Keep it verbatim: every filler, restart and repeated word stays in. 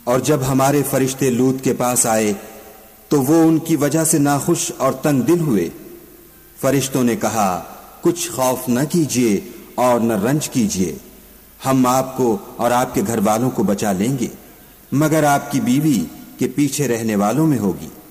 और जब हमारे फरिश्ते लूत के पास आए तो वो उनकी वजह से नाखुश और तंग दिल हुए। फरिश्तों ने कहा, कुछ खौफ न कीजिए और न रंज कीजिए, हम आपको और आपके घर वालों को बचा लेंगे, मगर आपकी बीवी के पीछे रहने वालों में होगी।